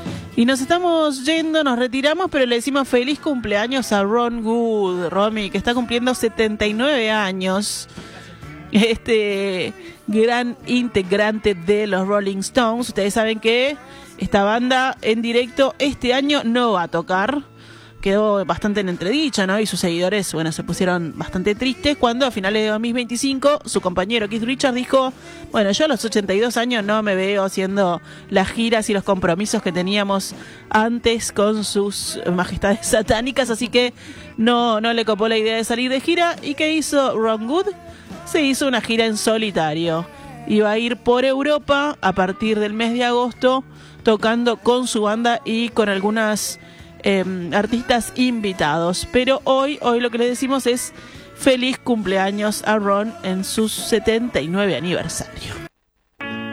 Y nos estamos yendo, nos retiramos, pero le decimos feliz cumpleaños a Ron Wood, Romy, que está cumpliendo 79 años. Este gran integrante de los Rolling Stones. Ustedes saben que esta banda en directo este año no va a tocar. Quedó bastante en entredicho, ¿no? Y sus seguidores, bueno, se pusieron bastante tristes cuando a finales de 2025 su compañero Keith Richards dijo: bueno, yo a los 82 años no me veo haciendo las giras y los compromisos que teníamos antes con sus majestades satánicas, así que no le copó la idea de salir de gira. ¿Y qué hizo Ron Wood? Se hizo una gira en solitario. Iba a ir por Europa a partir del mes de agosto, tocando con su banda y con algunas artistas invitados. Pero hoy lo que le decimos es feliz cumpleaños a Ron en su 79 aniversario.